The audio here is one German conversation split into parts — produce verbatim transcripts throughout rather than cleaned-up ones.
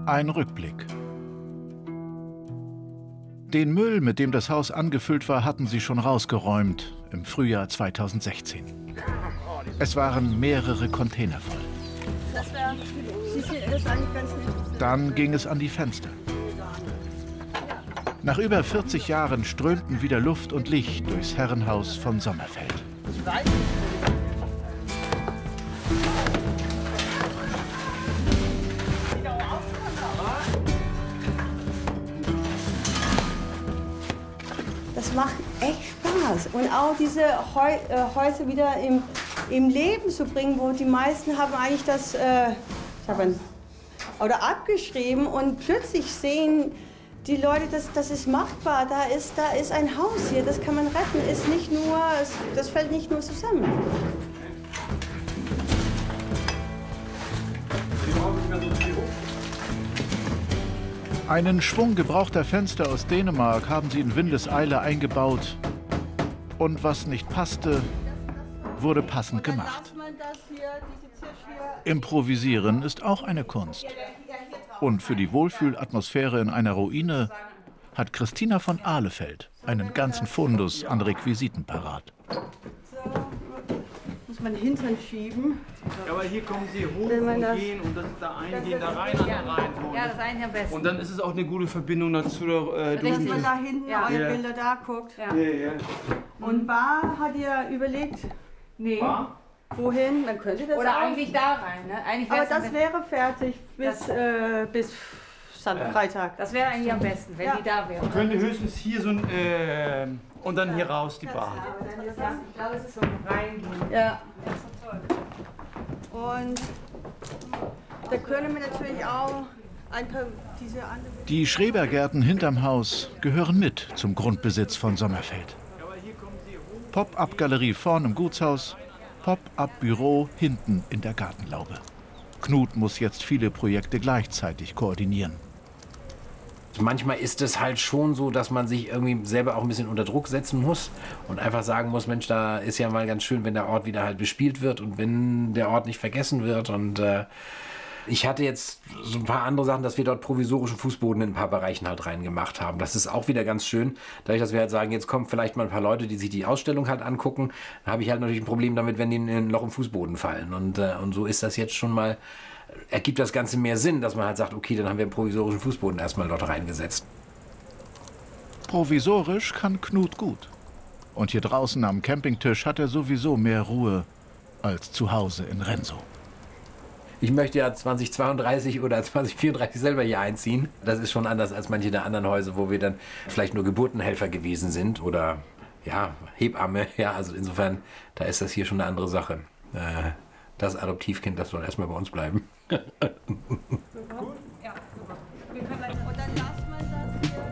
Ein Rückblick. Den Müll, mit dem das Haus angefüllt war, hatten sie schon rausgeräumt im Frühjahr zweitausendsechzehn. Es waren mehrere Container voll. Dann ging es an die Fenster. Nach über vierzig Jahren strömten wieder Luft und Licht durchs Herrenhaus von Sommerfeld. Das macht echt Spaß. Und auch diese Heu äh, Häuser wieder im, im Leben zu bringen, wo die meisten haben eigentlich das äh, ich hab ein, oder abgeschrieben und plötzlich sehen die Leute, das, das ist machbar, da ist, da ist ein Haus hier, das kann man retten, ist nicht nur, das fällt nicht nur zusammen. Einen Schwung gebrauchter Fenster aus Dänemark haben sie in Windeseile eingebaut. Und was nicht passte, wurde passend gemacht. Improvisieren ist auch eine Kunst. Und für die Wohlfühlatmosphäre in einer Ruine hat Christina von Ahlefeld einen ganzen Fundus an Requisiten parat. So, muss man Hintern schieben. Ja, aber hier kommen sie hoch und das, gehen und das da eingehen, da rein, an da rein. Ja, das ist eigentlich am besten. Und dann ist es auch eine gute Verbindung dazu. Äh, Dass man da hinten ja. eure ja. Bilder da guckt. Ja. Ja, ja. Und Bar hat ihr überlegt? Nee. Bar? Wohin? Man könnte das Oder auch. eigentlich da rein. Ne? Eigentlich Aber das wäre fertig bis, das, äh, bis Sonntag, Freitag. Das wäre eigentlich am besten, wenn ja. die da wäre. Man könnte höchstens hier so ein... Äh, und dann hier raus die Bar. Ja, ich glaube, es ist so ein Reingehen. Ja. Das ist toll. Und da können wir natürlich auch ein paar diese anderen... Die Schrebergärten hinterm Haus gehören mit zum Grundbesitz von Sommerfeld. Pop-up-Galerie vorn im Gutshaus, Pop-up-Büro hinten in der Gartenlaube. Knut muss jetzt viele Projekte gleichzeitig koordinieren. Manchmal ist es halt schon so, dass man sich irgendwie selber auch ein bisschen unter Druck setzen muss und einfach sagen muss, Mensch, da ist ja mal ganz schön, wenn der Ort wieder halt bespielt wird und wenn der Ort nicht vergessen wird. Und äh, ich hatte jetzt so ein paar andere Sachen, dass wir dort provisorischen Fußboden in ein paar Bereichen halt reingemacht haben. Das ist auch wieder ganz schön, dadurch, dass wir halt sagen, jetzt kommen vielleicht mal ein paar Leute, die sich die Ausstellung halt angucken. Dann habe ich halt natürlich ein Problem damit, wenn die in ein Loch im Fußboden fallen. Und, äh, und so ist das jetzt schon mal, ergibt das Ganze mehr Sinn, dass man halt sagt, okay, dann haben wir einen provisorischen Fußboden erstmal dort reingesetzt. Provisorisch kann Knut gut. Und hier draußen am Campingtisch hat er sowieso mehr Ruhe als zu Hause in Renso. Ich möchte ja zweitausendzweiunddreißig oder zweitausendvierunddreißig selber hier einziehen. Das ist schon anders als manche der anderen Häuser, wo wir dann vielleicht nur Geburtenhelfer gewesen sind oder ja, Hebamme. Ja, also insofern, da ist das hier schon eine andere Sache. Äh, das Adoptivkind, das soll erstmal bei uns bleiben. Ja, super. Wir können weiter. Und dann lasst man das hier.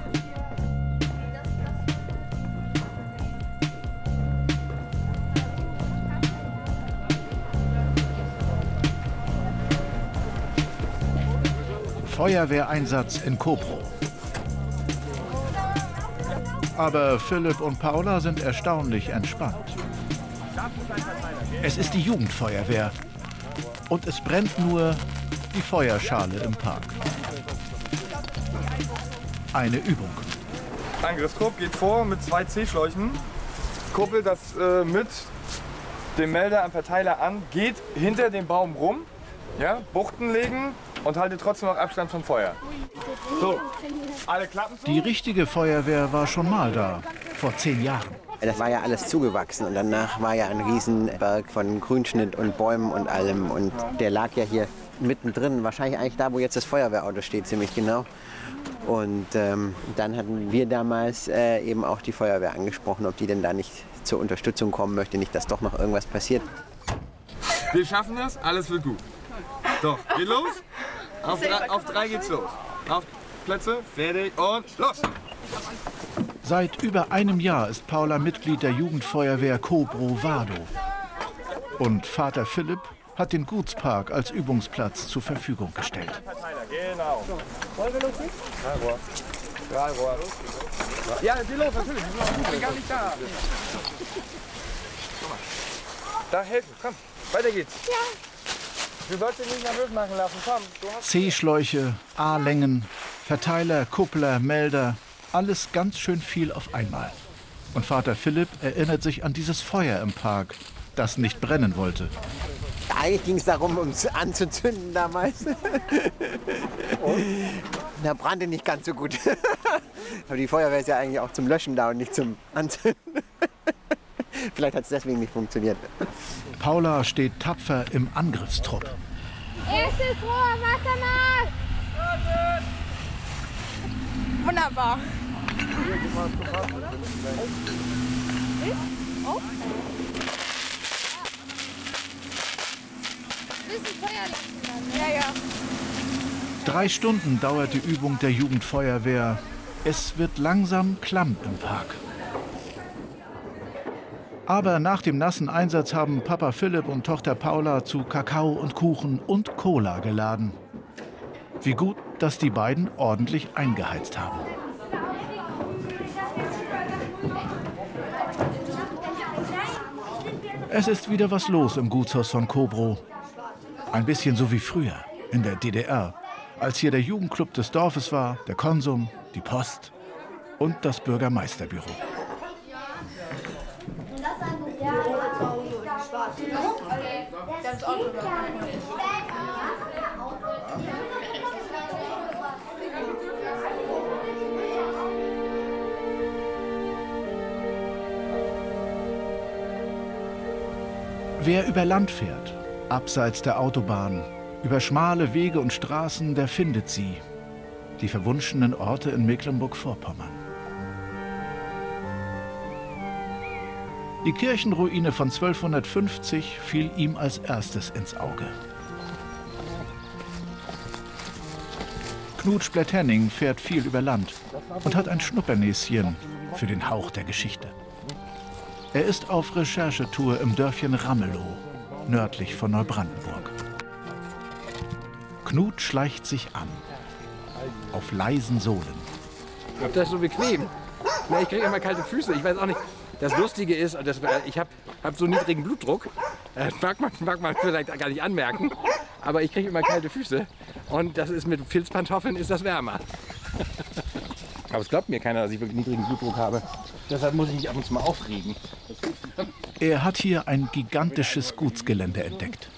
Feuerwehreinsatz in Kobro. Aber Philipp und Paula sind erstaunlich entspannt. Es ist die Jugendfeuerwehr und es brennt nur die Feuerschale im Park. Eine Übung. Angriffskorb geht vor mit zwei C-Schläuchen, kuppelt das äh, mit dem Melder am Verteiler an, geht hinter dem Baum rum, ja, Buchten legen und haltet trotzdem noch Abstand vom Feuer. So, alle Klappen zu. Die richtige Feuerwehr war schon mal da, vor zehn Jahren. Das war ja alles zugewachsen und danach war ja ein Riesenberg von Grünschnitt und Bäumen und allem. Und der lag ja hier mittendrin, wahrscheinlich eigentlich da, wo jetzt das Feuerwehrauto steht, ziemlich genau. Und ähm, dann hatten wir damals äh, eben auch die Feuerwehr angesprochen, ob die denn da nicht zur Unterstützung kommen möchte, nicht, dass doch noch irgendwas passiert. Wir schaffen das, alles wird gut. Doch, geht los. Auf drei, auf drei geht's los. Auf Plätze, fertig und los! Seit über einem Jahr ist Paula Mitglied der Jugendfeuerwehr Kobro Wado. Und Vater Philipp hat den Gutspark als Übungsplatz zur Verfügung gestellt. Genau. Wollen wir loslegen? Drei Rohr. Drei Rohr. Ja, geh los, natürlich. Ich bin gar nicht da. Da helfen, komm. Weiter geht's. Ja. Du sollst dich nicht nervös machen lassen, komm. C-Schläuche, A-Längen, Verteiler, Kuppler, Melder, alles ganz schön viel auf einmal. Und Vater Philipp erinnert sich an dieses Feuer im Park, das nicht brennen wollte. Eigentlich ging es darum, um es anzuzünden damals. Da brannte nicht ganz so gut. Aber die Feuerwehr ist ja eigentlich auch zum Löschen da und nicht zum Anzünden. Vielleicht hat es deswegen nicht funktioniert. Paula steht tapfer im Angriffstrupp. Erstes Rohr, Wasser nach! Wunderbar. Oh. Bisschen Feuer lassen dann. Ja, ja. Drei Stunden dauert die Übung der Jugendfeuerwehr. Es wird langsam klamm im Park. Aber nach dem nassen Einsatz haben Papa Philipp und Tochter Paula zu Kakao und Kuchen und Cola geladen. Wie gut, dass die beiden ordentlich eingeheizt haben. Es ist wieder was los im Gutshaus von Kobrow. Ein bisschen so wie früher, in der D D R, als hier der Jugendclub des Dorfes war, der Konsum, die Post und das Bürgermeisterbüro. Wer über Land fährt, abseits der Autobahn, über schmale Wege und Straßen, der findet sie. Die verwunschenen Orte in Mecklenburg-Vorpommern. Die Kirchenruine von zwölfhundertfünfzig fiel ihm als erstes ins Auge. Knut Splett-Henning fährt viel über Land und hat ein Schnuppernäschen für den Hauch der Geschichte. Er ist auf Recherchetour im Dörfchen Ramelow, nördlich von Neubrandenburg. Knut schleicht sich an, auf leisen Sohlen. Das ist so bequem. Na, ich kriege immer kalte Füße. Ich weiß auch nicht. Das Lustige ist, das, ich habe hab so niedrigen Blutdruck. Das mag man, mag man vielleicht gar nicht anmerken. Aber ich kriege immer kalte Füße. Und das ist mit Filzpantoffeln ist das wärmer. Aber es glaubt mir keiner, dass ich wirklich niedrigen Blutdruck habe. Deshalb muss ich mich ab und zu mal aufregen. Er hat hier ein gigantisches Gutsgelände entdeckt.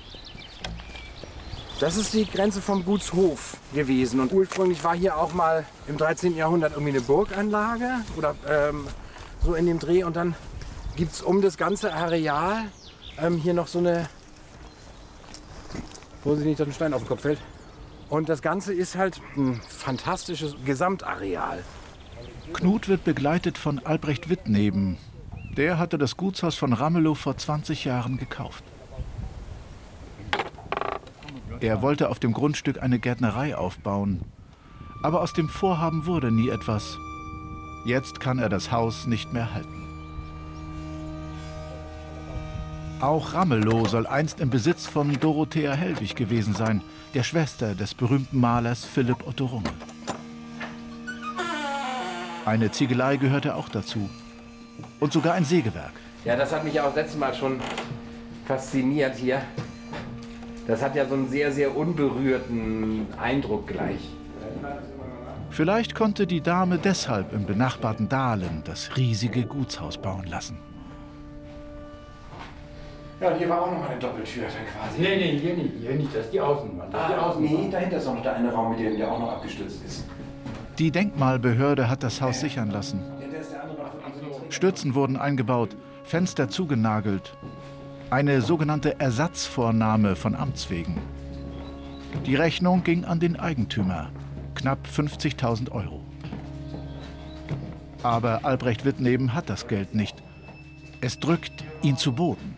Das ist die Grenze vom Gutshof gewesen. Und ursprünglich war hier auch mal im dreizehnten Jahrhundert irgendwie eine Burganlage oder ähm, so in dem Dreh. Und dann gibt es um das ganze Areal ähm, hier noch so eine... Vorsicht nicht, dass ein Stein auf den Kopf fällt. Und das Ganze ist halt ein fantastisches Gesamtareal. Knut wird begleitet von Albrecht Wittneben. Der hatte das Gutshaus von Ramelow vor zwanzig Jahren gekauft. Er wollte auf dem Grundstück eine Gärtnerei aufbauen. Aber aus dem Vorhaben wurde nie etwas. Jetzt kann er das Haus nicht mehr halten. Auch Ramelow soll einst im Besitz von Dorothea Hellwig gewesen sein, der Schwester des berühmten Malers Philipp Otto Runge. Eine Ziegelei gehörte auch dazu. Und sogar ein Sägewerk. Ja, das hat mich ja auch das letzte Mal schon fasziniert hier. Das hat ja so einen sehr, sehr unberührten Eindruck gleich. Vielleicht konnte die Dame deshalb im benachbarten Dahlen das riesige Gutshaus bauen lassen. Ja, und hier war auch noch mal eine Doppeltür dann quasi. Nee, nee, hier nicht. Hier nicht, das ist die Außenwand. Das ist die Ah, Außenwand. nee, dahinter ist noch der eine Raum, mit dem der auch noch abgestützt ist. Die Denkmalbehörde hat das Haus sichern lassen. Stützen wurden eingebaut, Fenster zugenagelt. Eine sogenannte Ersatzvornahme von Amts wegen. Die Rechnung ging an den Eigentümer, knapp fünfzigtausend Euro. Aber Albrecht Wittneben hat das Geld nicht. Es drückt ihn zu Boden.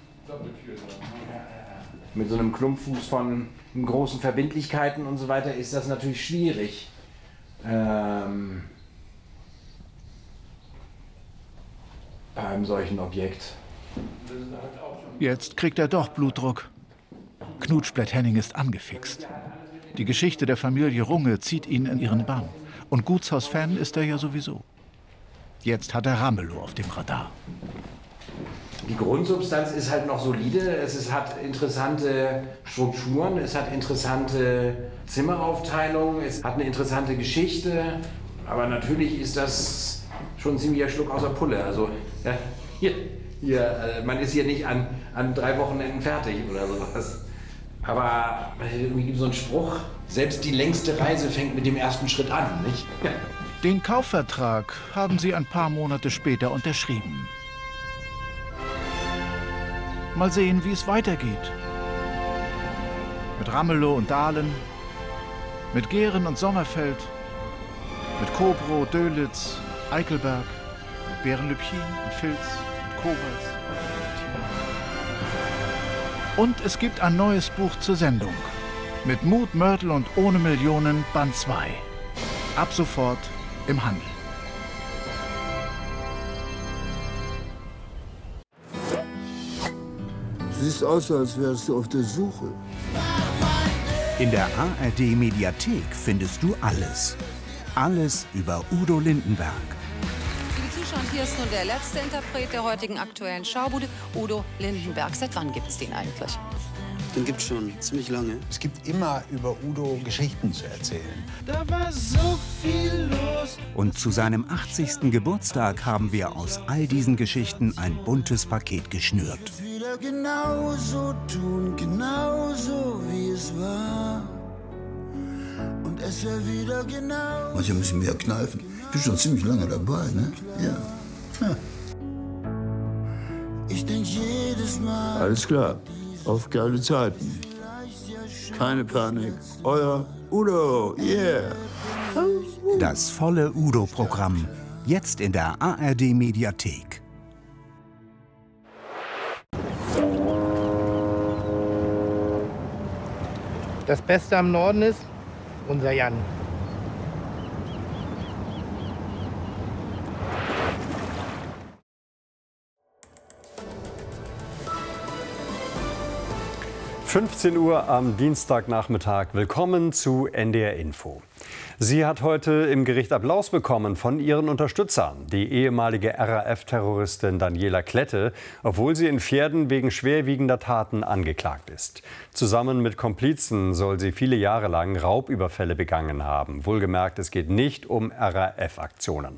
Mit so einem Klumpfuß von großen Verbindlichkeiten und so weiter ist das natürlich schwierig. Ähm, bei einem solchen Objekt. Jetzt kriegt er doch Blutdruck. Knut Splett-Henning ist angefixt. Die Geschichte der Familie Runge zieht ihn in ihren Bann. Und Gutshaus-Fan ist er ja sowieso. Jetzt hat er Ramelow auf dem Radar. Die Grundsubstanz ist halt noch solide, es ist, hat interessante Strukturen, es hat interessante Zimmeraufteilung, es hat eine interessante Geschichte, aber natürlich ist das schon ein ziemlicher Schluck aus der Pulle. Also ja, hier, hier, äh, man ist hier nicht an, an drei Wochenenden fertig oder sowas. Aber irgendwie gibt es so einen Spruch, selbst die längste Reise fängt mit dem ersten Schritt an, nicht? Ja. Den Kaufvertrag haben sie ein paar Monate später unterschrieben. Mal sehen, wie es weitergeht. Mit Ramelow und Dahlen, mit Gehren und Sommerfeld, mit Kobrow, Dölitz, Eickelberg, mit Berenlübchen und Filz und Kowals. Und es gibt ein neues Buch zur Sendung. Mit Mut, Mörtel und ohne Millionen Band zwei. Ab sofort im Handel. Siehst aus, als wärst du auf der Suche. In der A R D-Mediathek findest du alles. Alles über Udo Lindenberg. Liebe Zuschauer, hier ist nun der letzte Interpret der heutigen aktuellen Schaubude, Udo Lindenberg. Seit wann gibt es den eigentlich? Den gibt's schon ziemlich lange. Es gibt immer über Udo Geschichten zu erzählen. Da war so viel los. Und zu seinem achtzigsten Geburtstag haben wir aus all diesen Geschichten ein buntes Paket geschnürt. Wieder genauso tun, genauso wie es war. Und es wäre wieder genau. Manchmal müssen wir kneifen. Ich bin schon ziemlich lange dabei, ne? Ja. ja. Ich denk jedes Mal. Alles klar. Auf geile Zeiten. Keine Panik. Euer Udo, yeah. Das volle Udo-Programm. Jetzt in der A R D-Mediathek. Das Beste am Norden ist unser Jan. fünfzehn Uhr am Dienstagnachmittag. Willkommen zu N D R Info. Sie hat heute im Gericht Applaus bekommen von ihren Unterstützern. Die ehemalige R A F-Terroristin Daniela Klette, obwohl sie in Pferden wegen schwerwiegender Taten angeklagt ist. Zusammen mit Komplizen soll sie viele Jahre lang Raubüberfälle begangen haben. Wohlgemerkt, es geht nicht um R A F-Aktionen.